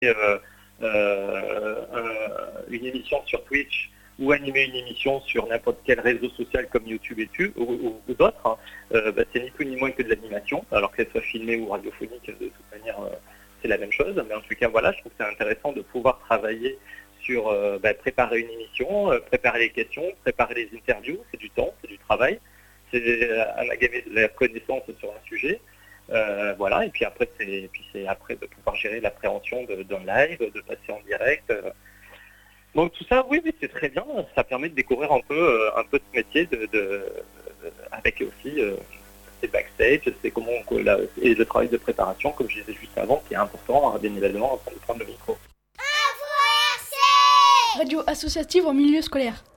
une émission sur Twitch ou animer une émission sur n'importe quel réseau social comme YouTube ou d'autres, hein, c'est ni plus ni moins que de l'animation, alors qu'elle soit filmée ou radiophonique, de toute manière, c'est la même chose. Mais en tout cas, voilà, je trouve que c'est intéressant de pouvoir travailler sur préparer une émission, préparer les questions, préparer les interviews, c'est du temps, c'est du travail, c'est amalgamer de la connaissance sur un sujet. Voilà, et puis après, c'est après de pouvoir gérer l'appréhension d'un live, de passer en direct. Donc tout ça, oui, c'est très bien. Ça permet de découvrir un peu ce métier, avec aussi ses backstage, c'est et le travail de préparation, comme je disais juste avant, qui est important, bien évidemment, avant de prendre le micro. Radio associative en milieu scolaire.